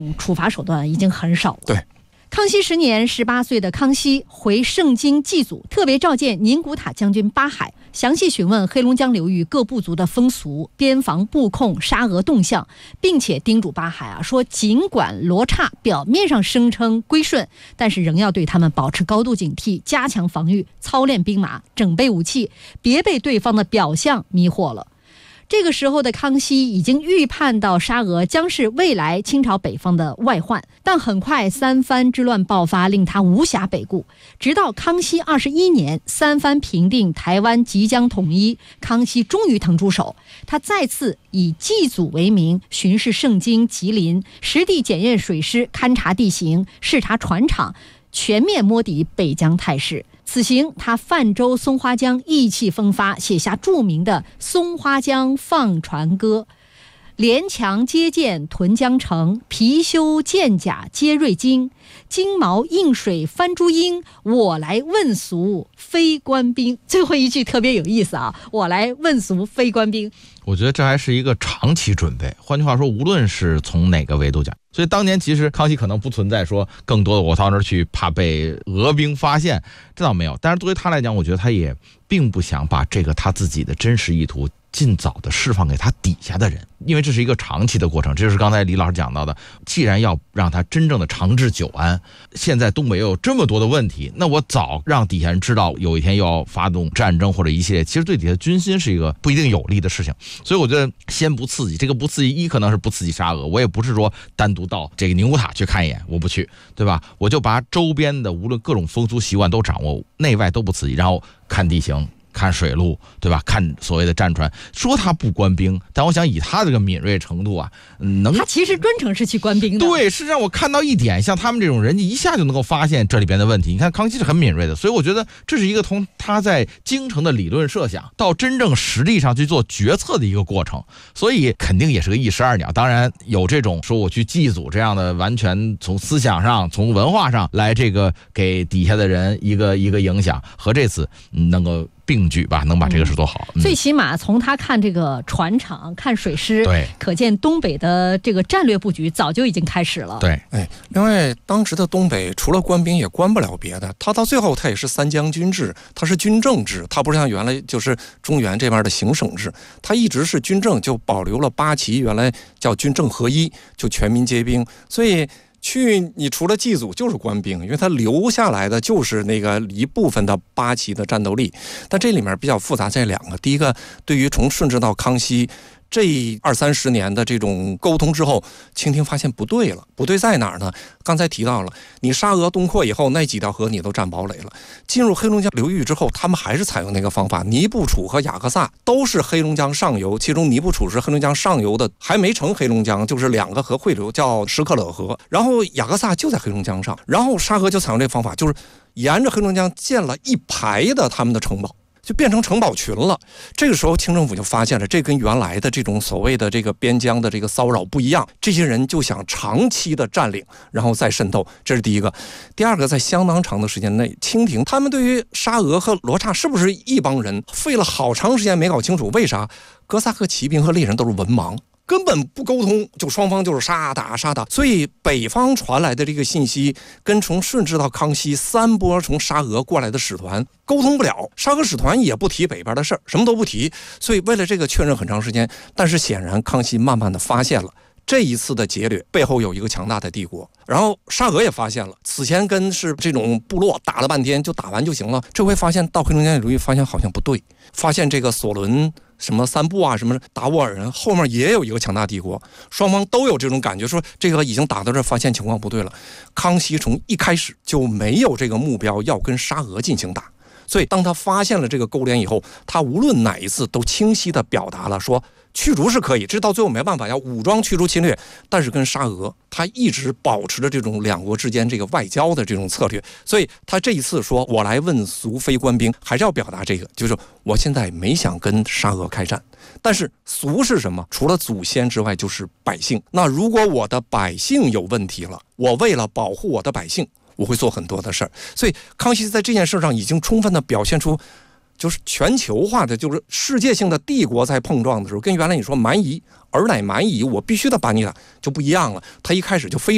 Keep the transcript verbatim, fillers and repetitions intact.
处罚手段已经很少了。 对。 康熙十年，十八岁的康熙回盛京祭祖，特别召见宁古塔将军巴海，详细询问黑龙江流域各部族的风俗、边防布控、沙俄动向，并且叮嘱巴海啊说，尽管罗刹表面上声称归顺，但是仍要对他们保持高度警惕，加强防御，操练兵马，整备武器，别被对方的表象迷惑了。这个时候的康熙已经预判到沙俄将是未来清朝北方的外患，但很快三藩之乱爆发，令他无暇北顾。直到康熙二十一年，三藩平定，台湾即将统一，康熙终于腾出手，他再次以祭祖为名，巡视盛京、吉林，实地检验水师，勘察地形，视察船厂，全面摸底北疆态势。此行他泛舟松花江，意气风发，写下著名的《松花江放船歌》：连墙接剑屯江城，貔貅剑甲接锐金，金毛映水翻珠缨，我来问俗非官兵。最后一句特别有意思啊，我来问俗非官兵。 我觉得这还是一个长期准备，换句话说，无论是从哪个维度讲，所以当年其实康熙可能不存在说更多的我到那儿去怕被俄兵发现，这倒没有。但是对于他来讲，我觉得他也并不想把这个他自己的真实意图尽早的释放给他底下的人，因为这是一个长期的过程。这就是刚才李老师讲到的，既然要让他真正的长治久安，现在东北又有这么多的问题，那我早让底下人知道有一天又要发动战争或者一系列，其实对底下军心是一个不一定有利的事情。所以我觉得先不刺激，这个不刺激，一可能是不刺激沙俄，我也不是说单独到这个宁古塔去看一眼，我不去，对吧？我就把周边的无论各种风俗习惯都掌握，内外都不刺激，然后看地形，看水路，对吧？看所谓的战船，说他不官兵，但我想以他这个敏锐程度啊，能他其实专程是去官兵的。 对，是让我看到一点，像他们这种人一下就能够发现这里边的问题。你看康熙是很敏锐的，所以我觉得这是一个从他在京城的理论设想到真正实力上去做决策的一个过程，所以肯定也是个一石二鸟。当然有这种说我去祭祖这样的，完全从思想上、从文化上来这个给底下的人一个一个影响，和这次能够并举吧，能把这个事做好。 嗯、最起码从他看这个船厂、看水师， 对， 可见东北的这个战略布局早就已经开始了。 对， 哎，另外当时的东北除了官兵也官不了别的，他到最后他也是三将军制，他是军政制，他不是像原来就是中原这边的行省制，他一直是军政，就保留了八旗原来叫军政合一，就全民皆兵，所以去你除了祭祖就是官兵，因为他留下来的就是那个一部分的八旗的战斗力。但这里面比较复杂这两个，第一个，对于从顺治到康熙这二三十年的这种沟通之后，清廷发现不对了，不对在哪儿呢？刚才提到了，你沙俄东扩以后，那几条河你都占堡垒了。进入黑龙江流域之后，他们还是采用那个方法，尼布楚和雅克萨都是黑龙江上游，其中尼布楚是黑龙江上游的，还没成黑龙江，就是两个河汇流，叫什克勒河，然后雅克萨就在黑龙江上，然后沙俄就采用这个方法，就是沿着黑龙江建了一排的他们的城堡，就变成城堡群了。这个时候清政府就发现了，这跟原来的这种所谓的这个边疆的这个骚扰不一样，这些人就想长期的占领，然后再渗透，这是第一个。第二个，在相当长的时间内，清廷他们对于沙俄和罗刹是不是一帮人，费了好长时间没搞清楚。为啥？哥萨克骑兵和猎人都是文盲，根本不沟通，就双方就是杀打杀打，所以北方传来的这个信息跟从顺治到康熙三波从沙俄过来的使团沟通不了，沙俄使团也不提北边的事儿，什么都不提，所以为了这个确认很长时间。但是显然康熙慢慢的发现了这一次的劫掠背后有一个强大的帝国，然后沙俄也发现了，此前跟是这种部落打了半天就打完就行了，这回发现到黑龙江流域发现好像不对，发现这个索伦什么三部啊，什么达斡尔人后面也有一个强大帝国，双方都有这种感觉，说这个已经打到这，发现情况不对了。康熙从一开始就没有这个目标要跟沙俄进行打，所以当他发现了这个勾连以后，他无论哪一次都清晰地表达了说驱逐是可以，这到最后没办法要武装驱逐侵略，但是跟沙俄他一直保持着这种两国之间这个外交的这种策略，所以他这一次说我来问俗非官兵，还是要表达这个，就是我现在没想跟沙俄开战，但是俗是什么？除了祖先之外就是百姓，那如果我的百姓有问题了，我为了保护我的百姓，我会做很多的事儿。所以康熙在这件事上已经充分的表现出就是全球化的，就是世界性的帝国在碰撞的时候，跟原来你说蛮夷尔乃蛮夷，我必须得把你打就不一样了。他一开始就非常